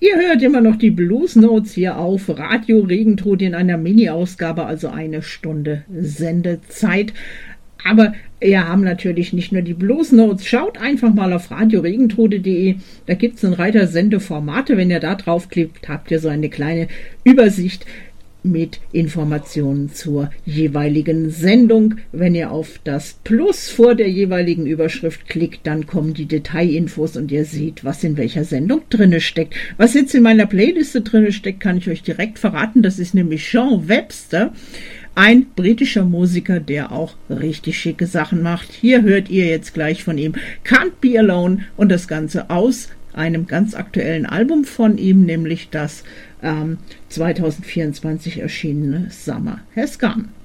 Ihr hört immer noch die Blues Notes hier auf Radio Regentod in einer Mini-Ausgabe, also 1 Stunde Sendezeit. Aber wir haben natürlich nicht nur die Blues Notes. Schaut einfach mal auf radioregentode.de. Da gibt es einen Reiter Sendeformate. Wenn ihr da draufklickt, habt ihr so eine kleine Übersicht mit Informationen zur jeweiligen Sendung. Wenn ihr auf das Plus vor der jeweiligen Überschrift klickt, dann kommen die Detailinfos und ihr seht, was in welcher Sendung drinne steckt. Was jetzt in meiner Playliste drinne steckt, kann ich euch direkt verraten. Das ist nämlich Sean Webster, ein britischer Musiker, der auch richtig schicke Sachen macht. Hier hört ihr jetzt gleich von ihm Can't Be Alone und das Ganze aus einem ganz aktuellen Album von ihm, nämlich das 2024 erschienene Summer Has Gone.